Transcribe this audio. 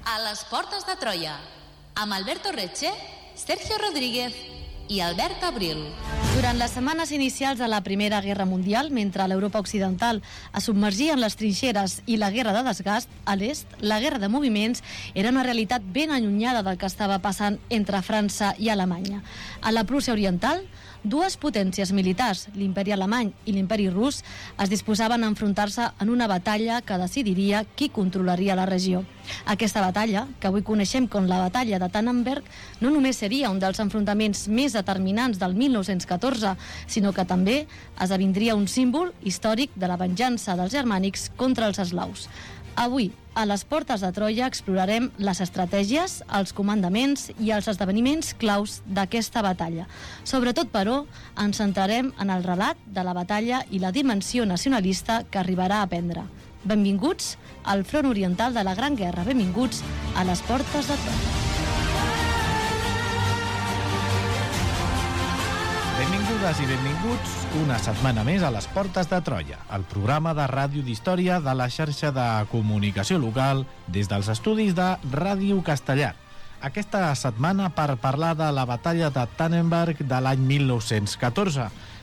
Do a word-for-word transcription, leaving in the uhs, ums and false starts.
A les portes de Troia, amb Alberto Reche, Sergio Rodríguez i Albert Abril. Durant les setmanes inicials de la Primera Guerra Mundial, mentre l'Europa occidental es submergia en les trinxeres i la guerra de desgast, a l'est, la guerra de moviments era una realitat ben allunyada del que estava passant entre França i Alemanya. A la Prússia Oriental, dues potències militars, l'imperi alemany i l'imperi rus, es disposaven a enfrontar-se en una batalla que decidiria qui controlaria la regió. Aquesta batalla, que avui coneixem com la batalla de Tannenberg, no només seria un dels enfrontaments més determinants del mil nou-cents catorze, sinó que també esdevindria un símbol històric de la venjança dels germànics contra els eslaus. Avui, a les portes de Troia, explorarem les estratègies, els comandaments i els esdeveniments claus d'aquesta batalla. Sobretot, però, ens centrarem en el relat de la batalla i la dimensió nacionalista que arribarà a prendre. Benvinguts al front oriental de la Gran Guerra. Benvinguts a les portes de Troia. Benvingudes i benvinguts una setmana més a les Portes de Troia, el programa de ràdio d'història de la xarxa de comunicació local des dels estudis de Ràdio Castellar. Aquesta setmana per parlar de la batalla de Tannenberg de l'any mil nou-cents catorze